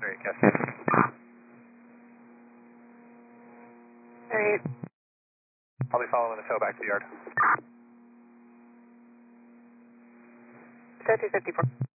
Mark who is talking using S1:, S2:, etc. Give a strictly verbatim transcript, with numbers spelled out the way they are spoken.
S1: Great, yes.
S2: Alright.
S1: I'll be following the tow back to the yard.
S2: So two fifty-four.